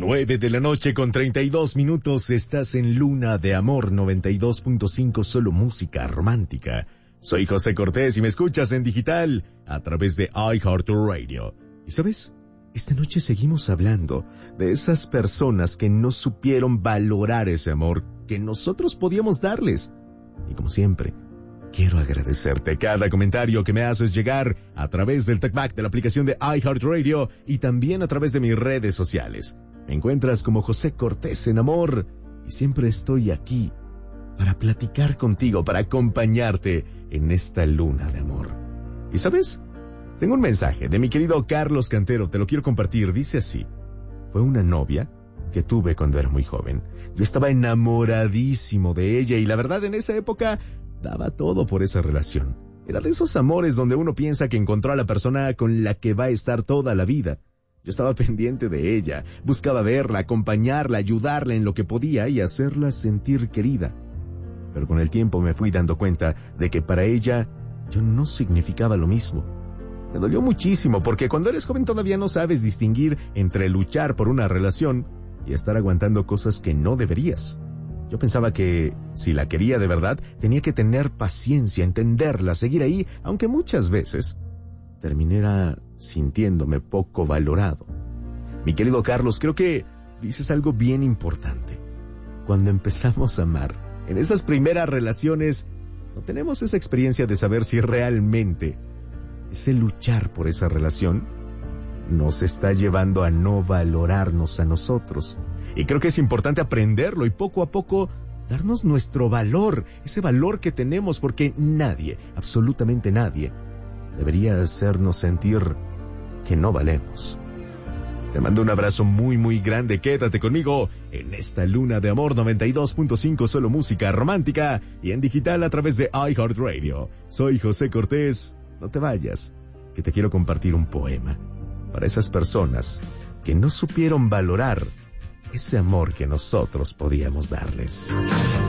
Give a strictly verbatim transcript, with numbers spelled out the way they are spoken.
Nueve de la noche con treinta y dos minutos, estás en Luna de Amor noventa y dos punto cinco, solo música romántica. Soy José Cortés y me escuchas en digital a través de iHeartRadio. ¿Y sabes? Esta noche seguimos hablando de esas personas que no supieron valorar ese amor que nosotros podíamos darles. Y como siempre, quiero agradecerte cada comentario que me haces llegar a través del TalkBack de la aplicación de iHeartRadio y también a través de mis redes sociales. Me encuentras como José Cortés en Amor y siempre estoy aquí para platicar contigo, para acompañarte en esta luna de amor. ¿Y sabes? Tengo un mensaje de mi querido Carlos Cantero, te lo quiero compartir. Dice así: fue una novia que tuve cuando era muy joven. Yo estaba enamoradísimo de ella y la verdad en esa época daba todo por esa relación. Era de esos amores donde uno piensa que encontró a la persona con la que va a estar toda la vida. Yo estaba pendiente de ella, buscaba verla, acompañarla, ayudarla en lo que podía y hacerla sentir querida. Pero con el tiempo me fui dando cuenta de que para ella yo no significaba lo mismo. Me dolió muchísimo porque cuando eres joven todavía no sabes distinguir entre luchar por una relación y estar aguantando cosas que no deberías. Yo pensaba que si la quería de verdad tenía que tener paciencia, entenderla, seguir ahí, aunque muchas veces terminara sintiéndome poco valorado. Mi querido Carlos, creo que dices algo bien importante. Cuando empezamos a amar, en esas primeras relaciones, no tenemos esa experiencia de saber si realmente ese luchar por esa relación nos está llevando a no valorarnos a nosotros. Y creo que es importante aprenderlo y poco a poco darnos nuestro valor, ese valor que tenemos, porque nadie, absolutamente nadie, debería hacernos sentir que no valemos. Te mando un abrazo muy muy grande, quédate conmigo en esta Luna de Amor noventa y dos punto cinco, solo música romántica y en digital a través de iHeartRadio. Soy José Cortés, no te vayas, que te quiero compartir un poema para esas personas que no supieron valorar ese amor que nosotros podíamos darles.